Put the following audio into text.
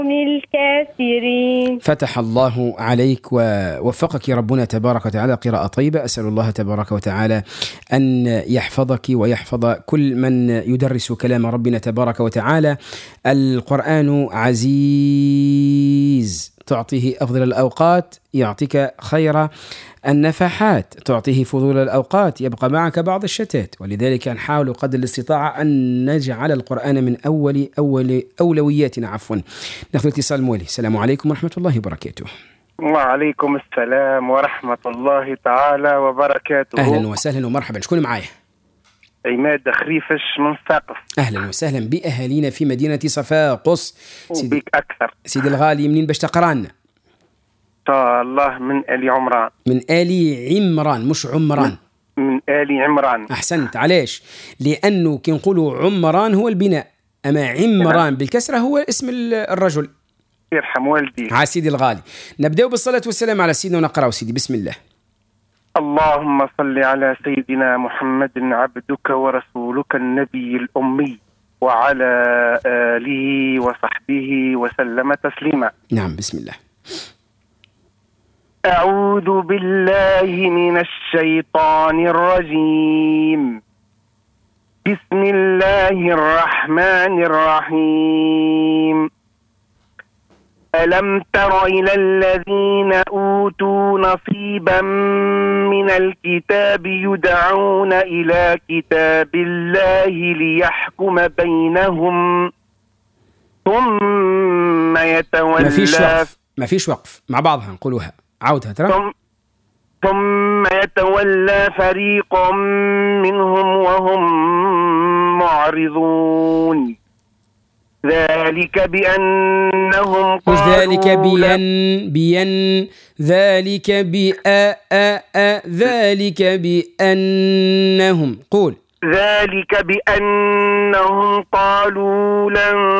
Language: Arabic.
الكافرين. فتح الله عليك ووفقك ربنا تبارك وتعالى قراءة طيبة. أسأل الله تبارك وتعالى أن يحفظك ويحفظ كل من يدرس كلام ربنا تبارك وتعالى. القرآن عزيز، تعطيه أفضل الأوقات يعطيك خير النفحات، تعطيه فضول الأوقات يبقى معك بعض الشتات. ولذلك نحاول قدر الاستطاعة أن نجعل القرآن من أول أولوياتنا. عفوا، ناخذ اتصال المولي. السلام عليكم ورحمة الله وبركاته. وعليكم السلام ورحمة الله تعالى وبركاته. أهلا وسهلا ومرحبا. شكون معايا؟ عماد خريفش من صفاقس. أهلا وسهلا بأهالينا في مدينة صفاقس. وبيك أكثر سيدي الغالي، منين باش تقرانا؟ إن شاء الله من آل عمران. من آل عمران مش عمران. من آل عمران. أحسنت. علاش؟ لأنه كي نقولوا عمران هو البناء، أما عمران بالكسرة هو اسم الرجل. يرحم والدي. على سيدي الغالي، نبدأ بالصلاة والسلام على سيدنا ونقرأ. سيدي بسم الله. اللهم صل على سيدنا محمد عبدك ورسولك النبي الأمي وعلى آله وصحبه وسلم تسليما. نعم بسم الله. أعوذ بالله من الشيطان الرجيم. بسم الله الرحمن الرحيم. ألم تر إلى الذين أوتوا نصيبا من الكتاب يدعون إلى كتاب الله ليحكم بينهم ثم يتولى. ما فيش وقف مع بعضها نقولوها، عودها ترى. ثم يتولى فريق منهم وهم معرضون. ذلك بأنهم مش ذلك ذلك بأنهم. قول ذلك بأنهم قالوا لن